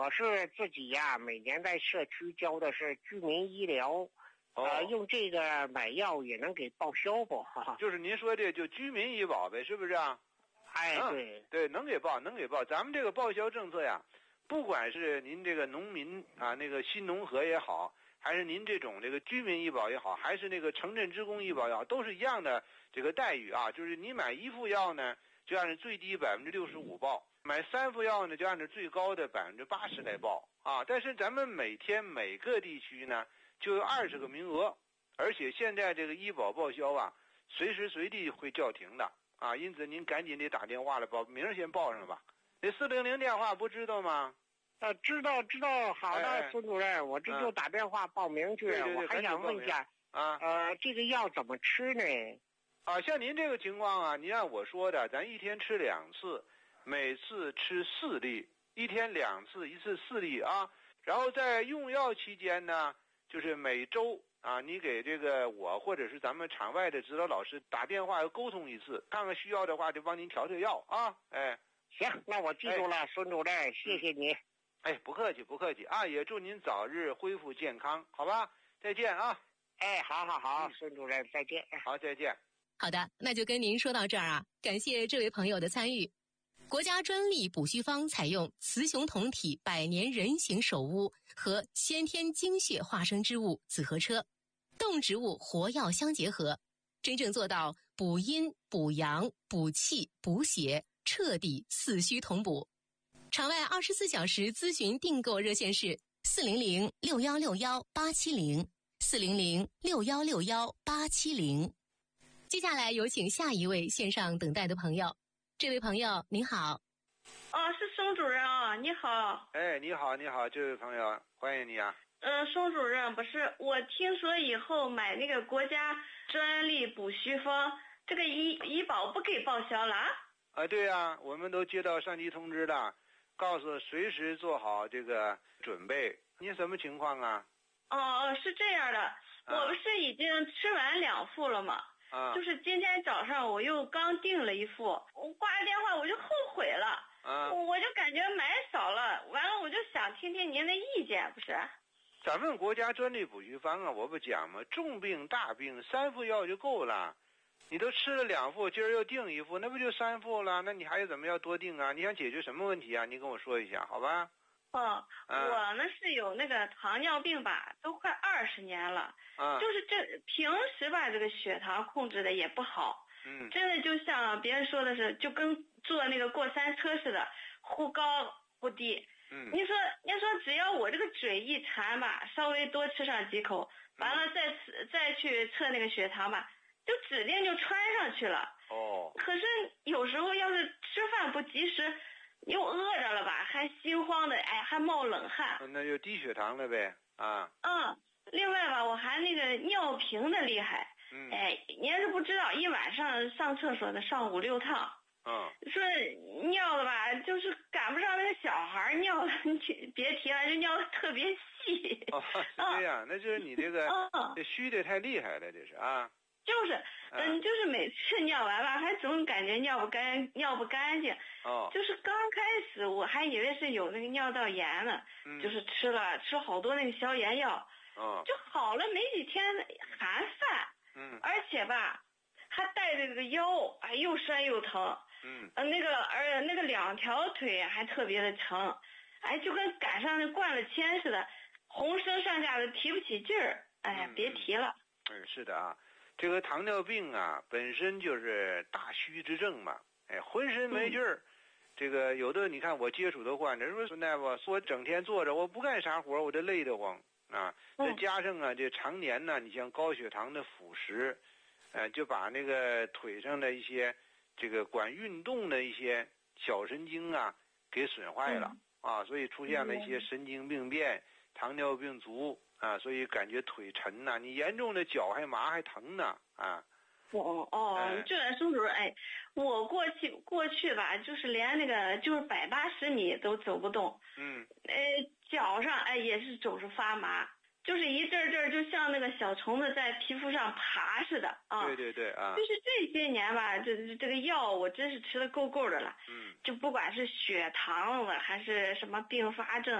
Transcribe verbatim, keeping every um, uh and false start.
我是自己呀、啊，每年在社区交的是居民医疗，哦、呃，用这个买药也能给报销不？ 就是您说这就居民医保呗，是不是啊？ 哎， 嗯、 对对，能给报，能给报。咱们这个报销政策呀，不管是您这个农民啊，那个新农合也好，还是您这种这个居民医保也好，还是那个城镇职工医保也好，都是一样的这个待遇啊。就是你买一副药呢，就按照最低百分之六十五报。买三副药呢，就按照最高的百分之八十来报啊。但是咱们每天每个地区呢，就有二十个名额，而且现在这个医保报销啊，随时随地会叫停的啊。因此您赶紧得打电话来报，明儿先报上吧。那四零零电话不知道吗？ 呃，知道知道，好的，哎、孙主任，我这就打电话报名去。 对对对， 我还想问一下啊， 呃，这个药怎么吃呢？ 啊，像您这个情况啊，您按我说的，咱一天吃两次。每次吃四粒，一天两次，一次四粒啊。然后在用药期间呢，就是每周啊，你给这个我或者是咱们场外的指导老师打电话要沟通一次，看看需要的话就帮您调调药啊。哎， 行，那我记住了，哎、孙主任，谢谢你。 哎，不客气，不客气啊，也祝您早日恢复健康，好吧？再见啊。 哎，好好好，嗯、孙主任再见。 好，再见。 好的，那就跟您说到这儿啊，感谢这位朋友的参与。国家专利补虚方采用雌雄同体百年人形首乌和先天精血化生之物紫河车，动植物活药相结合，真正做到补阴、补阳、补气、补血，彻底四虚同补。场外二十四小时咨询订购热线是四零零六幺六幺八七零四零零六幺六幺八七零。接下来有请下一位线上等待的朋友。这位朋友您好。 哦，是宋主任啊，你好。 哎，你好，你好，这位朋友，欢迎你啊。 呃，宋主任，不是，我听说以后买那个国家专利补虚方，这个医医保不给报销了啊？ 啊，对呀，我们都接到上级通知了，告诉随时做好这个准备。你什么情况啊？ 哦，是这样的，啊、我不是已经吃完两副了吗？ 啊， 就是今天早上我又刚订了一副，我挂了电话我就后悔了， 啊， 我就感觉买少了，完了我就想听听您的意见，不是？ 咱们国家专利补虚方啊，我不讲吗？重病大病三副药就够了，你都吃了两副，今儿又订一副，那不就三副了？那你还有怎么要多订啊？你想解决什么问题啊？你跟我说一下，好吧？ 哦，我呢是有那个糖尿病吧，都快二十年了， 啊， 就是这平时吧，这个血糖控制的也不好， 嗯， 真的就像别人说的是，就跟坐那个过山车似的，忽高忽低。 嗯， 你说，你说只要我这个嘴一馋吧，稍微多吃上几口，完了再吃再去测那个血糖吧，就指定就穿上去了。 哦， 可是有时候要是吃饭不及时。又饿着了吧，还心慌的，哎，还冒冷汗， 那就低血糖了呗，啊。 嗯，另外吧，我还那个尿频的厉害， 嗯，哎， 你要是不知道，一晚上上厕所的上五六趟， 嗯，说尿的吧，就是赶不上那个小孩尿的，你别提了，就尿的特别细。 哦，是这样，嗯、那就是你这个、嗯、这虚的太厉害了，这是啊。 就是，嗯，就是每次尿完吧，还总感觉尿不干，尿不干净。 哦。就是刚开始我还以为是有那个尿道炎呢， 嗯， 就是吃了吃好多那个消炎药， 哦， 就好了没几天，还犯。 嗯。 而且吧，还带着这个腰，哎，又酸又疼。 嗯。 呃，那个，而那个两条腿还特别的沉，哎，就跟赶上那灌了铅似的，浑身上下的提不起劲儿。哎呀， 嗯、 别提了。 嗯，是的啊。这个糖尿病啊，本身就是大虚之症嘛，哎，浑身没劲儿。嗯、这个有的你看我接触的患者说，孙大夫说我整天坐着，我不干啥活，我这累得慌啊。再加上啊，这常年呢，你像高血糖的腐蚀，呃，就把那个腿上的一些这个管运动的一些小神经啊给损坏了、嗯、啊，所以出现了一些神经病变、糖尿病足。啊，所以感觉腿沉呐、啊，你严重的脚还麻还疼呢啊！ 哦哦，哎、这孙主任，哎，我过去过去吧，就是连那个就是百八十米都走不动， 嗯， 呃，脚上哎也是总是发麻，就是一阵阵就像那个小虫子在皮肤上爬似的啊。 对对对啊！ 就是这些年吧，这这个药我真是吃的够够的了， 嗯， 就不管是血糖了还是什么并发症。